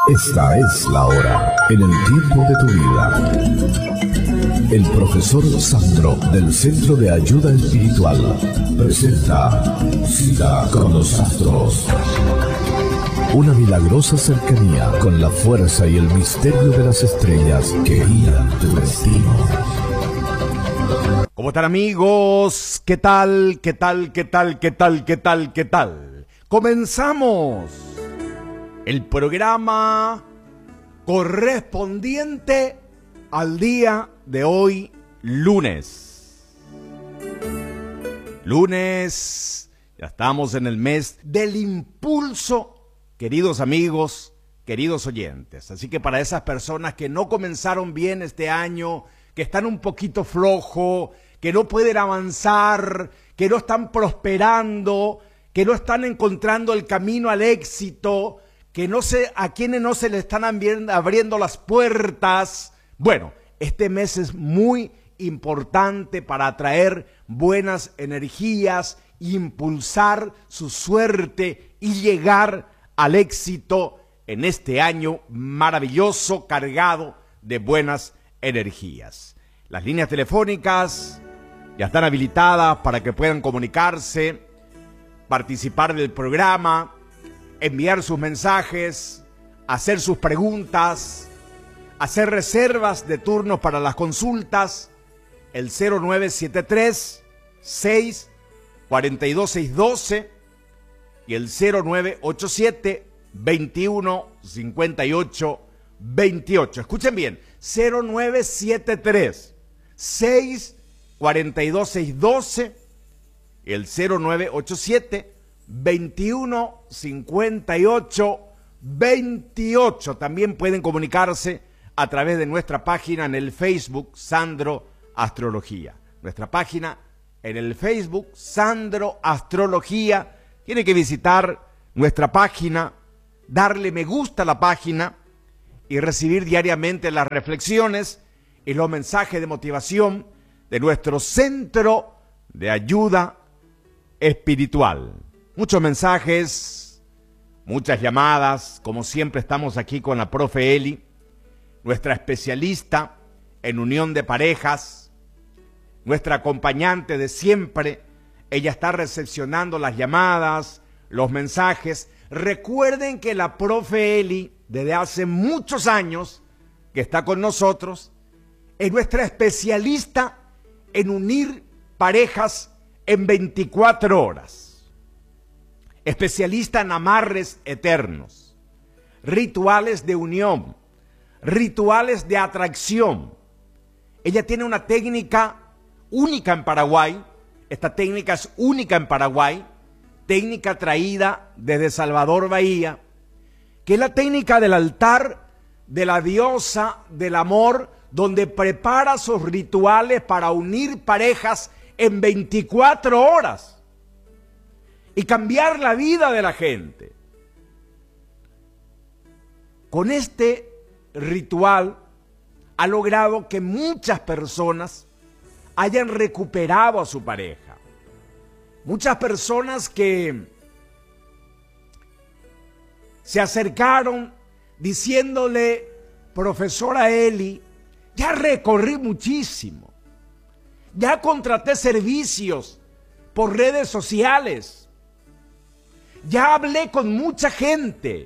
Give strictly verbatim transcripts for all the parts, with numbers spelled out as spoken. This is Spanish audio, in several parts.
Esta es la hora, en el tiempo de tu vida. El profesor Sandro del Centro de Ayuda Espiritual presenta Cita con los Astros. Una milagrosa cercanía con la fuerza y el misterio de las estrellas que guían tu destino. ¿Cómo están, amigos? ¿Qué tal? ¿Qué tal? ¿Qué tal? ¿Qué tal? ¿Qué tal? ¿Qué tal? Comenzamos el programa correspondiente al día de hoy, lunes. Lunes, ya estamos en el mes del impulso, queridos amigos, queridos oyentes. Así que para esas personas que no comenzaron bien este año, que están un poquito flojo, que no pueden avanzar, que no están prosperando, que no están encontrando el camino al éxito, que no sé, a quienes no se le están abriendo las puertas. Bueno, este mes es muy importante para atraer buenas energías, impulsar su suerte y llegar al éxito en este año maravilloso, cargado de buenas energías. Las líneas telefónicas ya están habilitadas para que puedan comunicarse, participar del programa, enviar sus mensajes, hacer sus preguntas, hacer reservas de turnos para las consultas, el cero nueve siete tres, seis, cuatro dos seis uno dos y el cero nueve ocho siete, veintiuno, cincuenta y ocho, veintiocho. Escuchen bien, cero nueve siete tres, seis, cuatro dos seis uno dos y el cero nueve ocho siete, veintiuno, cincuenta y ocho, veintiocho. También pueden comunicarse a través de nuestra página en el Facebook Sandro Astrología. Nuestra página en el Facebook Sandro Astrología. Tiene que visitar nuestra página, darle me gusta a la página y recibir diariamente las reflexiones y los mensajes de motivación de nuestro Centro de Ayuda Espiritual. Muchos mensajes, muchas llamadas. Como siempre estamos aquí con la profe Eli, nuestra especialista en unión de parejas, nuestra acompañante de siempre. Ella está recepcionando las llamadas, los mensajes. Recuerden que la profe Eli, desde hace muchos años que está con nosotros, es nuestra especialista en unir parejas en veinticuatro horas. Especialista en amarres eternos, rituales de unión, rituales de atracción. Ella tiene una técnica única en Paraguay. Esta técnica es única en Paraguay, técnica traída desde Salvador Bahía, que es la técnica del altar de la diosa del amor, donde prepara sus rituales para unir parejas en veinticuatro horas y cambiar la vida de la gente. Con este ritual ha logrado que muchas personas hayan recuperado a su pareja. Muchas personas que se acercaron diciéndole: profesora Eli, ya recorrí muchísimo, ya contraté servicios por redes sociales, ya hablé con mucha gente,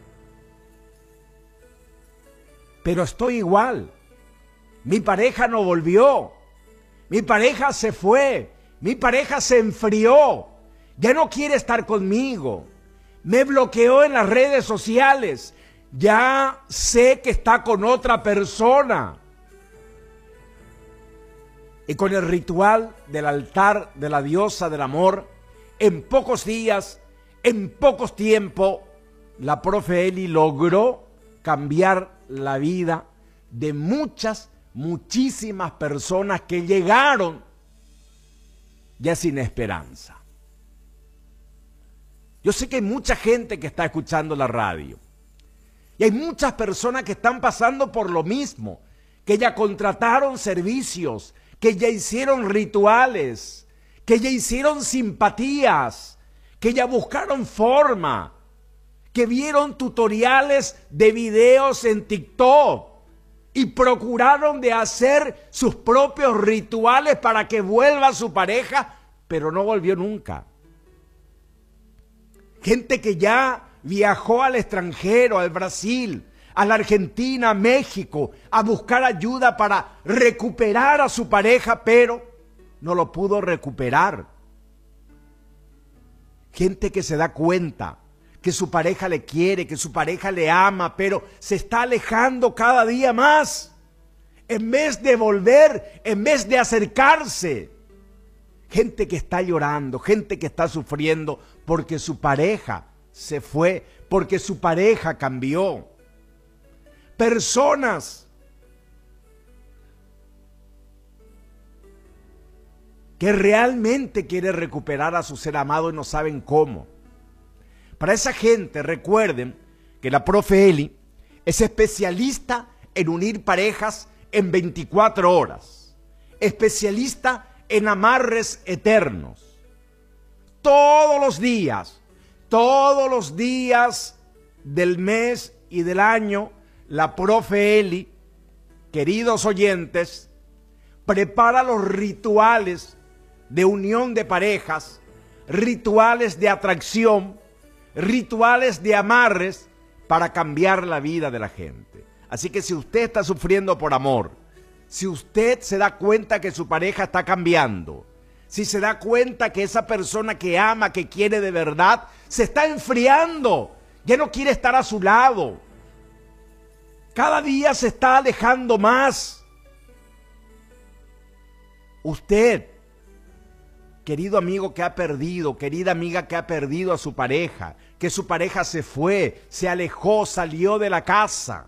pero estoy igual. Mi pareja no volvió, mi pareja se fue, mi pareja se enfrió, ya no quiere estar conmigo, me bloqueó en las redes sociales, ya sé que está con otra persona. Y con el ritual del altar de la diosa del amor, en pocos días, en pocos tiempos, la profe Eli logró cambiar la vida de muchas, muchísimas personas que llegaron ya sin esperanza. Yo sé que hay mucha gente que está escuchando la radio y hay muchas personas que están pasando por lo mismo, que ya contrataron servicios, que ya hicieron rituales, que ya hicieron simpatías, que ya buscaron forma, que vieron tutoriales de videos en TikTok y procuraron de hacer sus propios rituales para que vuelva su pareja, pero no volvió nunca. Gente que ya viajó al extranjero, al Brasil, a la Argentina, a México, a buscar ayuda para recuperar a su pareja, pero no lo pudo recuperar. Gente que se da cuenta que su pareja le quiere, que su pareja le ama, pero se está alejando cada día más. En vez de volver, en vez de acercarse. Gente que está llorando, gente que está sufriendo porque su pareja se fue, porque su pareja cambió. Personas que realmente quieren recuperar a su ser amado y no saben cómo. Para esa gente, recuerden que la profe Eli es especialista en unir parejas en veinticuatro horas, especialista en amarres eternos. Todos los días, todos los días del mes y del año, la profe Eli, queridos oyentes, prepara los rituales de unión de parejas, rituales de atracción, rituales de amarres para cambiar la vida de la gente. Así que si usted está sufriendo por amor, si usted se da cuenta que su pareja está cambiando, si se da cuenta que esa persona que ama, que quiere de verdad, se está enfriando, ya no quiere estar a su lado, cada día se está alejando más. Usted, querido amigo que ha perdido, querida amiga que ha perdido a su pareja, que su pareja se fue, se alejó, salió de la casa,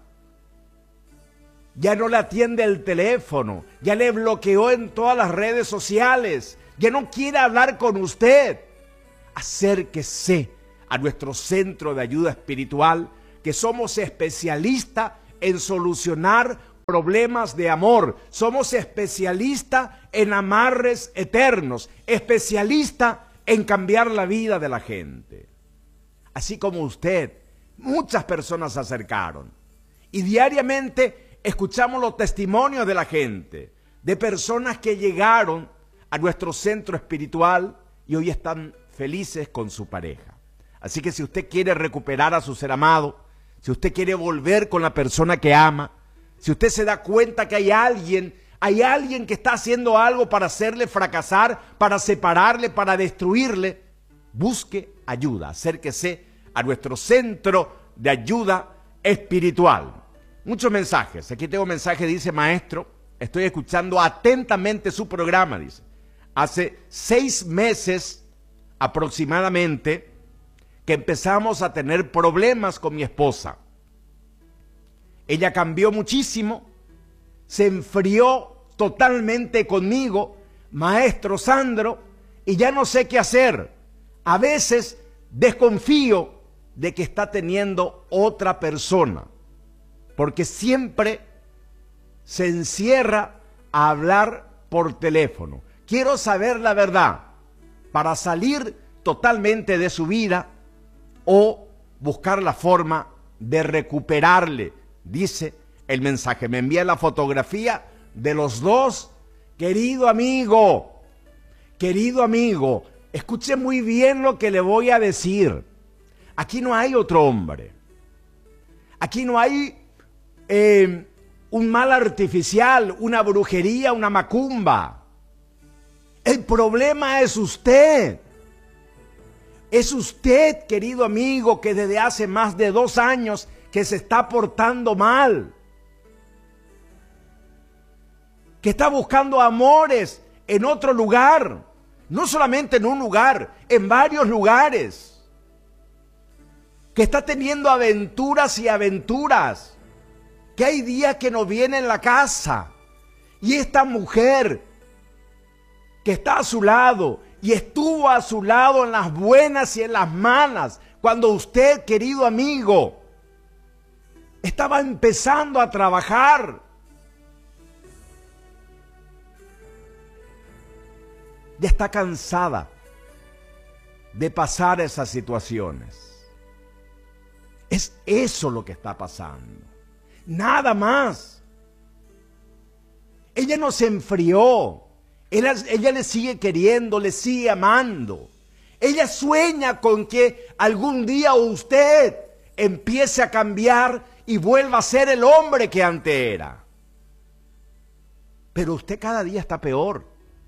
ya no le atiende el teléfono, ya le bloqueó en todas las redes sociales, ya no quiere hablar con usted, acérquese a nuestro centro de ayuda espiritual, que somos especialistas en solucionar problemas de amor. Somos especialistas en amarres eternos, especialistas en cambiar la vida de la gente. Así como usted, muchas personas se acercaron y diariamente escuchamos los testimonios de la gente, de personas que llegaron a nuestro centro espiritual y hoy están felices con su pareja. Así que si usted quiere recuperar a su ser amado, si usted quiere volver con la persona que ama, si usted se da cuenta que hay alguien, hay alguien que está haciendo algo para hacerle fracasar, para separarle, para destruirle, busque ayuda, acérquese a nuestro centro de ayuda espiritual. Muchos mensajes, aquí tengo un mensaje, dice: maestro, estoy escuchando atentamente su programa, dice. Hace seis meses aproximadamente que empezamos a tener problemas con mi esposa. Ella cambió muchísimo, se enfrió totalmente conmigo, maestro Sandro, y ya no sé qué hacer. A veces desconfío de que está teniendo otra persona, porque siempre se encierra a hablar por teléfono. Quiero saber la verdad para salir totalmente de su vida o buscar la forma de recuperarle, dice el mensaje. Me envía la fotografía de los dos. Querido amigo, querido amigo, escuche muy bien lo que le voy a decir. Aquí no hay otro hombre. Aquí no hay eh, un mal artificial, una brujería, una macumba. El problema es usted. Es usted, querido amigo, que desde hace más de dos años que se está portando mal, que está buscando amores en otro lugar, no solamente en un lugar, en varios lugares, que está teniendo aventuras y aventuras, que hay días que no viene en la casa, y esta mujer que está a su lado y estuvo a su lado en las buenas y en las malas, cuando usted, querido amigo, estaba empezando a trabajar. Ya está cansada de pasar esas situaciones. Es eso lo que está pasando. Nada más. Ella no se enfrió. Ella, ella le sigue queriendo, le sigue amando. Ella sueña con que algún día usted empiece a cambiar y vuelva a ser el hombre que antes era. Pero usted cada día está peor.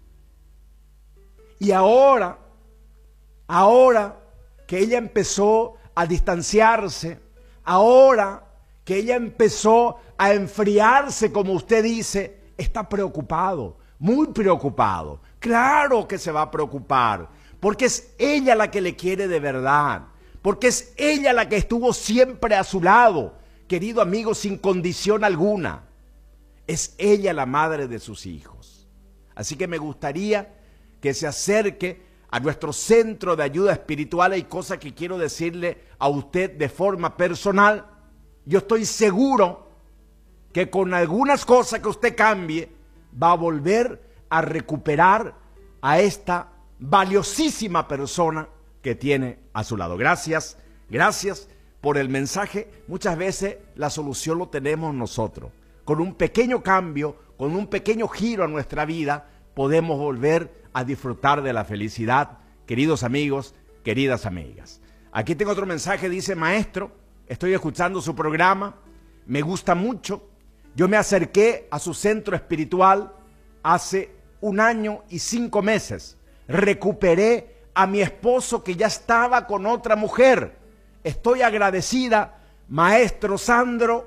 Y ahora, ahora que ella empezó a distanciarse, ahora que ella empezó a enfriarse, como usted dice, está preocupado, muy preocupado. Claro que se va a preocupar, porque es ella la que le quiere de verdad, porque es ella la que estuvo siempre a su lado, querido amigo, sin condición alguna. Es ella la madre de sus hijos. Así que me gustaría que se acerque a nuestro centro de ayuda espiritual. Hay cosas que quiero decirle a usted de forma personal. Yo estoy seguro que con algunas cosas que usted cambie, va a volver a recuperar a esta valiosísima persona que tiene a su lado. Gracias, gracias por el mensaje. Muchas veces la solución lo tenemos nosotros. Con un pequeño cambio, con un pequeño giro a nuestra vida, podemos volver a disfrutar de la felicidad, queridos amigos, queridas amigas. Aquí tengo otro mensaje, dice: maestro, estoy escuchando su programa, me gusta mucho. Yo me acerqué a su centro espiritual hace un año y cinco meses. Recuperé a mi esposo que ya estaba con otra mujer. Estoy agradecida, maestro Sandro.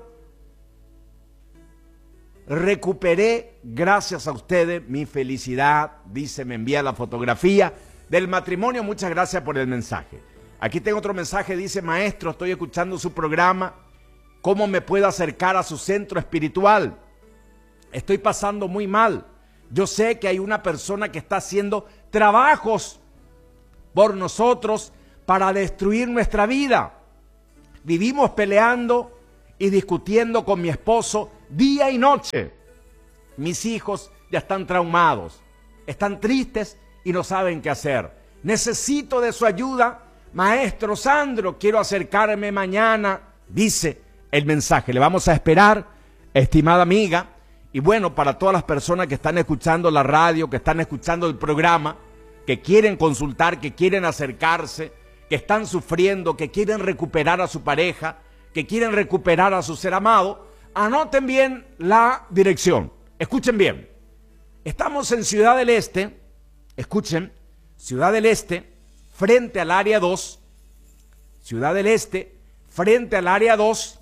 Recuperé, gracias a ustedes, mi felicidad. Dice, me envía la fotografía del matrimonio. Muchas gracias por el mensaje. Aquí tengo otro mensaje, dice: maestro, estoy escuchando su programa. ¿Cómo me puedo acercar a su centro espiritual? Estoy pasando muy mal. Yo sé que hay una persona que está haciendo trabajos por nosotros para destruir nuestra vida. Vivimos peleando y discutiendo con mi esposo día y noche. Mis hijos ya están traumados, están tristes y no saben qué hacer. Necesito de su ayuda, maestro Sandro. Quiero acercarme mañana, dice el mensaje. Le vamos a esperar, estimada amiga. Y bueno, para todas las personas que están escuchando la radio, que están escuchando el programa, que quieren consultar, que quieren acercarse, que están sufriendo, que quieren recuperar a su pareja, que quieren recuperar a su ser amado, anoten bien la dirección. Escuchen bien. Estamos en Ciudad del Este, escuchen, Ciudad del Este, frente al área dos, Ciudad del Este, frente al área dos,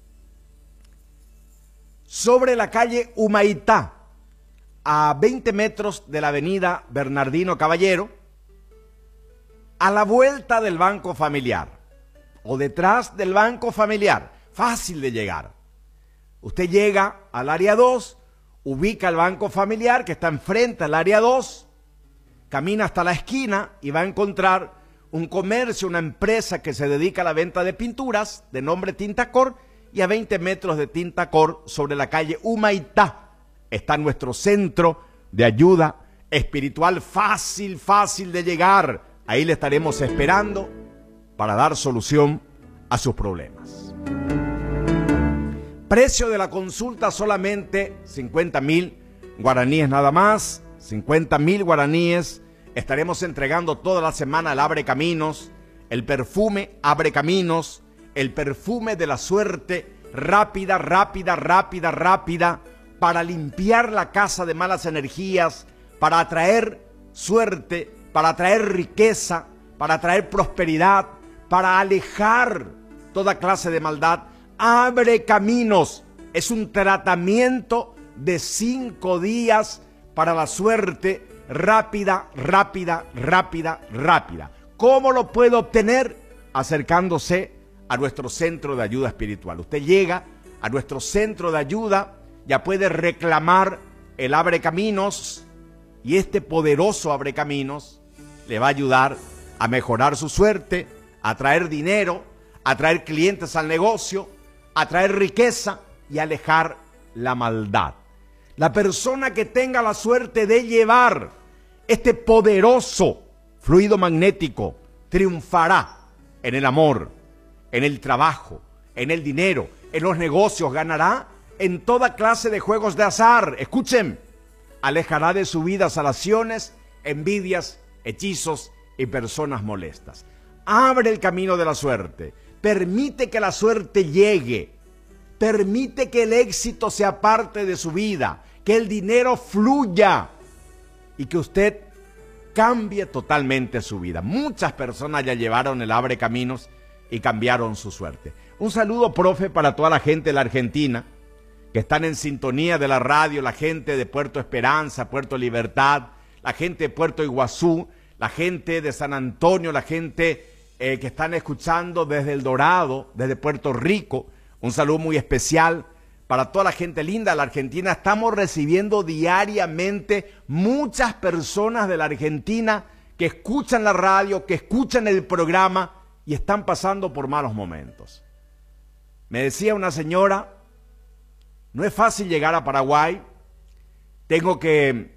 sobre la calle Humaitá, a veinte metros de la avenida Bernardino Caballero, a la vuelta del Banco Familiar, o detrás del Banco Familiar, fácil de llegar. Usted llega al área dos, ubica el Banco Familiar que está enfrente al área dos, camina hasta la esquina y va a encontrar un comercio, una empresa que se dedica a la venta de pinturas de nombre Tintacor, y a veinte metros de Tintacor, sobre la calle Humaitá, está nuestro centro de ayuda espiritual. Fácil, fácil de llegar. Ahí le estaremos esperando para dar solución a sus problemas. Precio de la consulta solamente cincuenta mil guaraníes nada más. cincuenta mil guaraníes. Estaremos entregando toda la semana el Abre Caminos, el perfume Abre Caminos, el perfume de la suerte, rápida, rápida, rápida, rápida, para limpiar la casa de malas energías, para atraer suerte, para atraer riqueza, para atraer prosperidad, para alejar toda clase de maldad. Abre Caminos es un tratamiento de cinco días para la suerte, rápida, rápida, rápida, rápida. ¿Cómo lo puede obtener? Acercándose a nuestro centro de ayuda espiritual. Usted llega a nuestro centro de ayuda, ya puede reclamar el Abre Caminos, y este poderoso Abre Caminos le va a ayudar a mejorar su suerte, a traer dinero, a traer clientes al negocio, a traer riqueza y a alejar la maldad. La persona que tenga la suerte de llevar este poderoso fluido magnético triunfará en el amor, en el trabajo, en el dinero, en los negocios, ganará en toda clase de juegos de azar. Escuchen, alejará de su vida salaciones, envidias, hechizos y personas molestas. Abre el camino de la suerte, permite que la suerte llegue, permite que el éxito sea parte de su vida, que el dinero fluya y que usted cambie totalmente su vida. Muchas personas ya llevaron el Abre Caminos y cambiaron su suerte. Un saludo, profe, para toda la gente de la Argentina que están en sintonía de la radio, la gente de Puerto Esperanza, Puerto Libertad, la gente de Puerto Iguazú, la gente de San Antonio, la gente eh, que están escuchando desde El Dorado, desde Puerto Rico. Un saludo muy especial para toda la gente linda de la Argentina. Estamos recibiendo diariamente muchas personas de la Argentina que escuchan la radio, que escuchan el programa y están pasando por malos momentos. Me decía una señora, no es fácil llegar a Paraguay, tengo que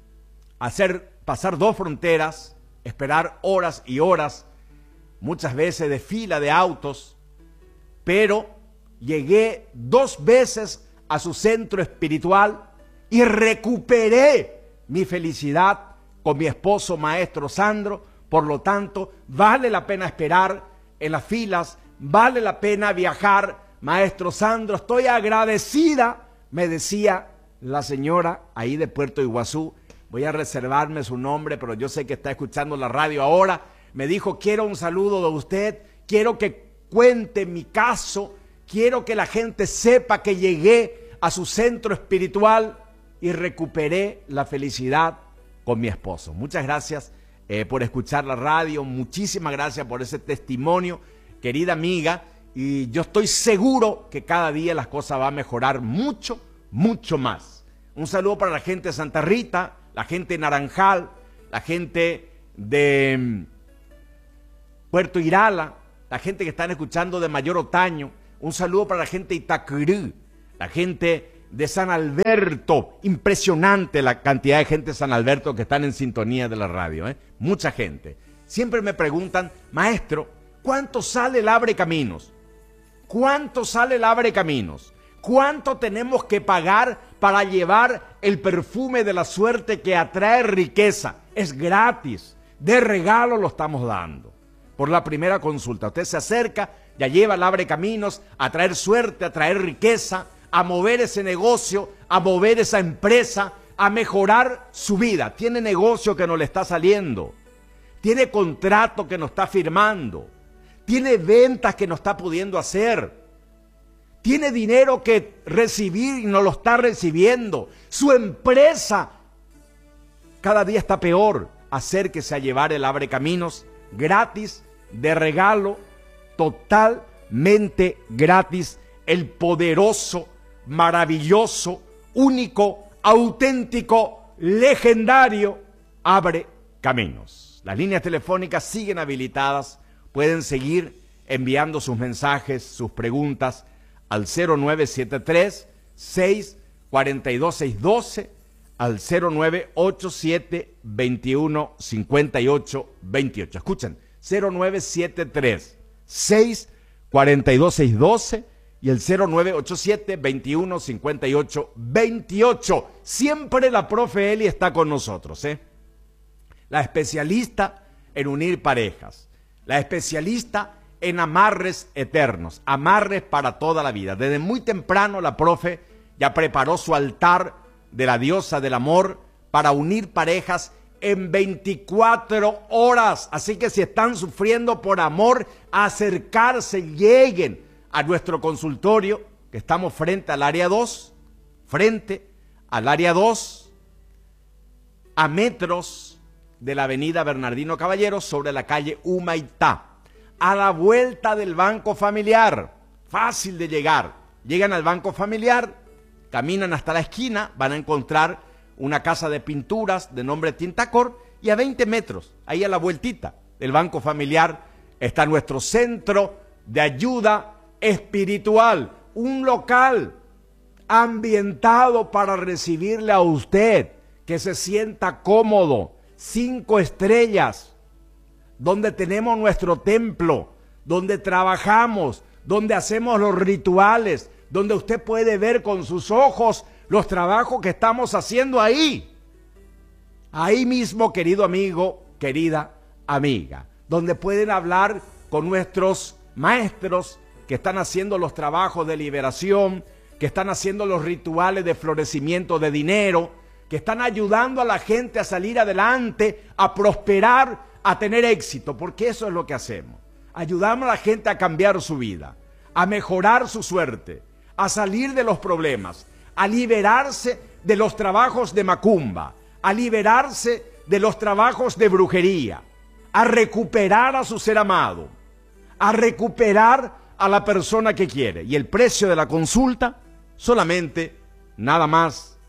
hacer pasar dos fronteras, esperar horas y horas, muchas veces de fila de autos, pero llegué dos veces a su centro espiritual y recuperé mi felicidad con mi esposo maestro Sandro. Por lo tanto, vale la pena esperar en las filas, vale la pena viajar, maestro Sandro. Estoy agradecida, me decía la señora ahí de Puerto Iguazú. Voy a reservarme su nombre, pero yo sé que está escuchando la radio ahora. Me dijo, quiero un saludo de usted, quiero que cuente mi caso, quiero que la gente sepa que llegué a su centro espiritual y recuperé la felicidad con mi esposo. Muchas gracias eh, por escuchar la radio, muchísimas gracias por ese testimonio, querida amiga, y yo estoy seguro que cada día las cosas van a mejorar mucho, mucho más. Un saludo para la gente de Santa Rita, la gente de Naranjal, la gente de Puerto Irala, la gente que están escuchando de Mayor Otaño. Un saludo para la gente de Itacurú, la gente de San Alberto. Impresionante la cantidad de gente de San Alberto que están en sintonía de la radio, ¿eh? Mucha gente. Siempre me preguntan, maestro, ¿cuánto sale el Abre Caminos? ¿Cuánto sale el Abre Caminos? ¿Cuánto tenemos que pagar para llevar el perfume de la suerte que atrae riqueza? Es gratis, de regalo lo estamos dando. Por la primera consulta, usted se acerca, ya lleva el Abre Caminos a traer suerte, a traer riqueza, a mover ese negocio, a mover esa empresa, a mejorar su vida. Tiene negocio que no le está saliendo, tiene contrato que no está firmando, tiene ventas que no está pudiendo hacer, tiene dinero que recibir y no lo está recibiendo. Su empresa cada día está peor. Acérquese a llevar el Abre Caminos gratis, de regalo, totalmente gratis, el poderoso, maravilloso, único, auténtico, legendario Abre Caminos. Las líneas telefónicas siguen habilitadas, pueden seguir enviando sus mensajes, sus preguntas al cero nueve siete tres, seis cuatro dos, seis uno dos, al cero nueve ocho siete, veintiuno, cincuenta y ocho, veintiocho. Escuchen, cero nueve siete tres, seis cuatro dos, seis uno dos y el cero nueve ocho siete, veintiuno, cincuenta y ocho, veintiocho. Siempre la profe Eli está con nosotros, ¿eh? La especialista en unir parejas, la especialista en amarres eternos, amarres para toda la vida. Desde muy temprano la profe ya preparó su altar de la diosa del amor para unir parejas en veinticuatro horas. Así que si están sufriendo por amor, acercarse, lleguen a nuestro consultorio, que estamos frente al área dos, frente al área dos, a metros de la avenida Bernardino Caballero, sobre la calle Humaitá, a la vuelta del Banco Familiar. Fácil de llegar. Llegan al Banco Familiar, caminan hasta la esquina, van a encontrar una casa de pinturas de nombre Tintacor, y a veinte metros, ahí a la vueltita del Banco Familiar, está nuestro centro de ayuda espiritual, un local ambientado para recibirle a usted, que se sienta cómodo, cinco estrellas, donde tenemos nuestro templo, donde trabajamos, donde hacemos los rituales, donde usted puede ver con sus ojos los trabajos que estamos haciendo ahí. Ahí mismo, querido amigo, querida amiga, donde pueden hablar con nuestros maestros que están haciendo los trabajos de liberación, que están haciendo los rituales de florecimiento de dinero, que están ayudando a la gente a salir adelante, a prosperar, a tener éxito, porque eso es lo que hacemos. Ayudamos a la gente a cambiar su vida, a mejorar su suerte, a salir de los problemas, a liberarse de los trabajos de macumba, a liberarse de los trabajos de brujería, a recuperar a su ser amado, a recuperar a la persona que quiere. Y el precio de la consulta, solamente nada más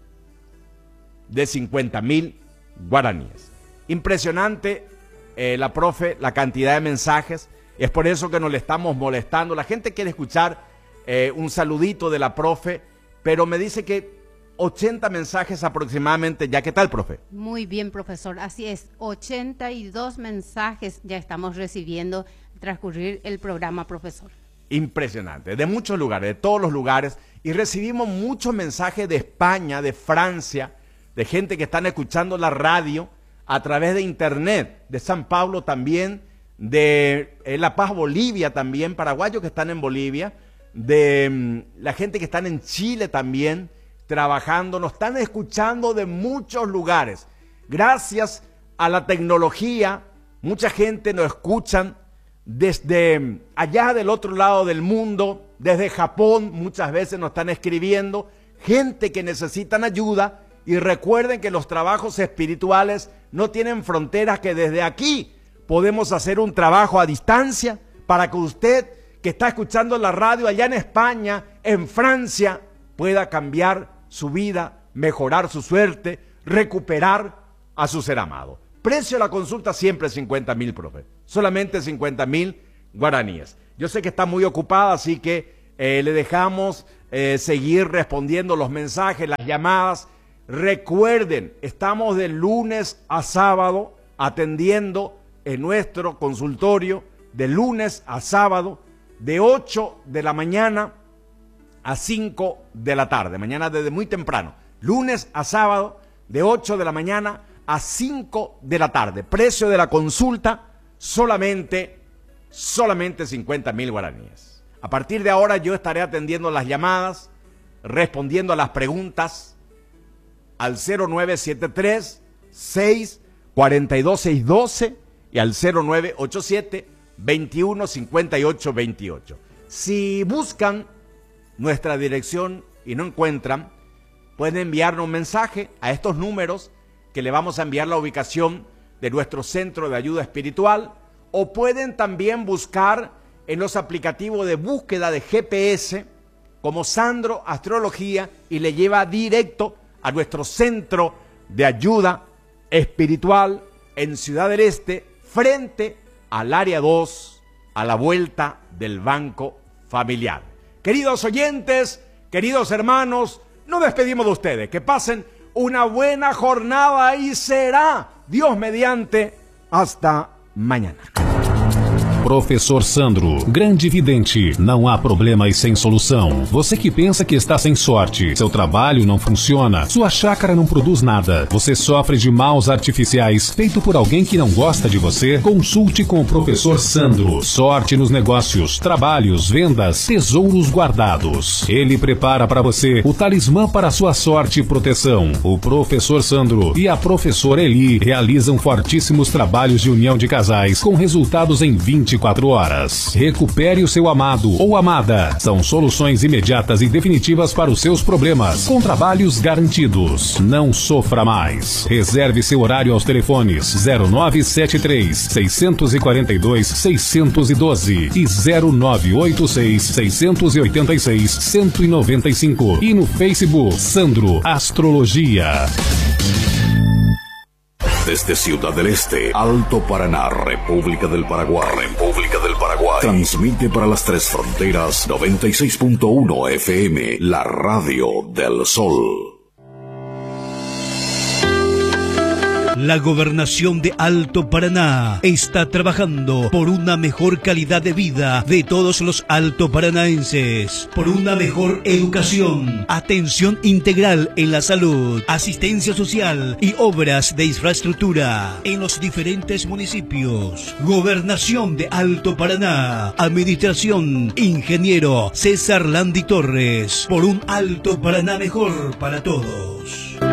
de cincuenta mil guaraníes. Impresionante, eh, la profe, la cantidad de mensajes. Es por eso que nos le estamos molestando. La gente quiere escuchar eh, un saludito de la profe, pero me dice que ochenta mensajes aproximadamente. ¿Ya qué tal, profe? Muy bien, profesor. Así es, ochenta y dos mensajes ya estamos recibiendo al transcurrir el programa, profesor. Impresionante, de muchos lugares, de todos los lugares, y recibimos muchos mensajes de España, de Francia, de gente que están escuchando la radio a través de internet, de San Pablo también, de eh, La Paz, Bolivia también, paraguayos que están en Bolivia, de mm, la gente que están en Chile también, trabajando, nos están escuchando de muchos lugares. Gracias a la tecnología, mucha gente nos escuchan desde allá del otro lado del mundo, desde Japón, muchas veces nos están escribiendo, gente que necesitan ayuda, y recuerden que los trabajos espirituales no tienen fronteras, que desde aquí podemos hacer un trabajo a distancia para que usted que está escuchando la radio allá en España, en Francia, pueda cambiar su vida, mejorar su suerte, recuperar a su ser amado. Precio de la consulta siempre cincuenta mil, profe. Solamente cincuenta mil guaraníes. Yo sé que está muy ocupada, así que eh, le dejamos eh, seguir respondiendo los mensajes, las llamadas. Recuerden, estamos de lunes a sábado atendiendo en nuestro consultorio, de lunes a sábado, de ocho de la mañana a cinco de la tarde. Mañana desde muy temprano. Lunes a sábado, de ocho de la mañana a cinco de la tarde. Precio de la consulta, solamente, solamente cincuenta mil guaraníes. A partir de ahora yo estaré atendiendo las llamadas, respondiendo a las preguntas al cero nueve siete tres, seis cuatro dos, seis uno dos y al cero nueve ocho siete, veintiuno cincuenta y ocho veintiocho. Si buscan nuestra dirección y no encuentran, pueden enviarnos un mensaje a estos números que le vamos a enviar la ubicación de nuestro centro de ayuda espiritual, o pueden también buscar en los aplicativos de búsqueda de G P S como Sandro Astrología y le lleva directo a nuestro centro de ayuda espiritual en Ciudad del Este, frente al área dos, a la vuelta del Banco Familiar. Queridos oyentes, queridos hermanos, nos despedimos de ustedes. Que pasen una buena jornada y será, Dios mediante, hasta mañana. Professor Sandro, grande vidente, não há problemas sem solução. Você que pensa que está sem sorte, seu trabalho não funciona, sua chácara não produz nada, você sofre de maus artificiais feito por alguém que não gosta de você, consulte com o Professor Sandro. Sorte nos negócios, trabalhos, vendas, tesouros guardados. Ele prepara para você o talismã para sua sorte e proteção. O Professor Sandro e a Professora Eli realizam fortíssimos trabalhos de união de casais com resultados em vinte e quatro horas. Recupere o seu amado ou amada. São soluções imediatas e definitivas para os seus problemas, com trabalhos garantidos. Não sofra mais. Reserve seu horário aos telefones zero nove sete três, seis quatro dois, seis um dois e zero nove oito seis, seis oito seis, um nove cinco e no Facebook Sandro Astrologia. Desde Ciudad del Este, Alto Paraná, República del Paraguay, República del Paraguay, transmite para las tres fronteras noventa y seis punto uno F M, la radio del Sol. La Gobernación de Alto Paraná está trabajando por una mejor calidad de vida de todos los altoparanaenses, por una mejor educación, atención integral en la salud, asistencia social y obras de infraestructura en los diferentes municipios. Gobernación de Alto Paraná, Administración Ingeniero César Landi Torres, por un Alto Paraná mejor para todos.